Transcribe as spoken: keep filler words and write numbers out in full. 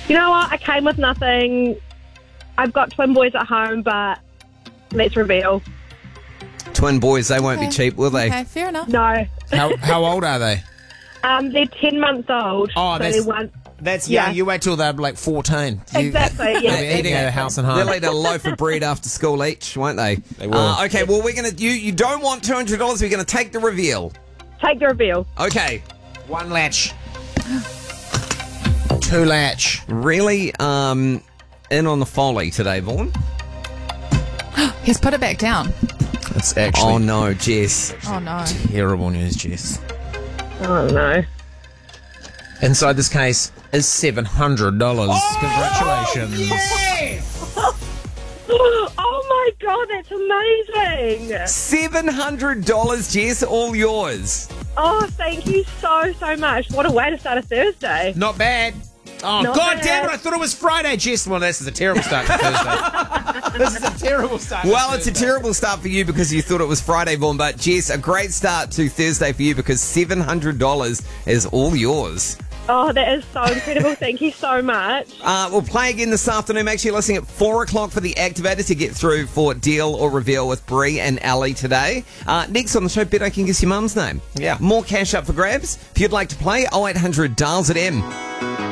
You know what? I came with nothing. I've got twin boys at home, but let's reveal. Twin boys, they won't Okay. be cheap, will they? Okay, fair enough. No. How how old are they? Um, they're ten months old. Oh, so that's- they won't- That's Yeah. young. You wait till they're like fourteen. You- Exactly, They'll yeah. be eating at a house and home. They'll eat a loaf of bread after school each, won't they? They will. Uh, okay, well, we're going to... You, you don't want two hundred dollars. We're going to take the reveal. Take the reveal. Okay. One latch. Two latch. Really um, in on the folly today, Vaughan. He's put it back down. It's actually Oh, no, Jess. Oh, no. terrible news, Jess. Oh, no. Inside this case is seven hundred dollars. Congratulations. Oh, my God, that's amazing. seven hundred dollars, Jess, all yours. Oh, thank you so, so much. What a way to start a Thursday. Not bad. Oh, Not God bad. damn it. I thought it was Friday, Jess. Well, this is a terrible start to Thursday. This is a terrible start to Well, it's a Thursday. terrible start for you because you thought it was Friday, Vaughan, but Jess, a great start to Thursday for you because seven hundred dollars is all yours. Oh, that is so incredible. Thank you so much. Uh, we'll play again this afternoon. Make sure you're listening at four o'clock for the activator to get through for Deal or Reveal with Bree and Ali today. Uh, next on the show, bet I can guess your mum's name. Yeah. More cash up for grabs. If you'd like to play, oh eight hundred dials at M.